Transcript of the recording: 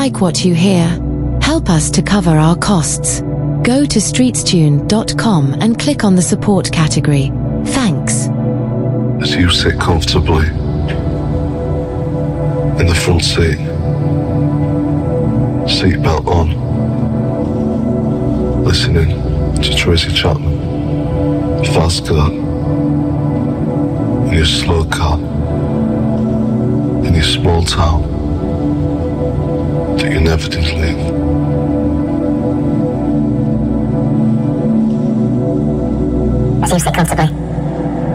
like what you hear? Help us to cover our costs. Go to streetstune.com and click on the support category. Thanks. As you sit comfortably in the front seat, seatbelt on, listening to Tracy Chapman, Fast Car, in your slow car, in your small town that you never did leave. As you sit comfortably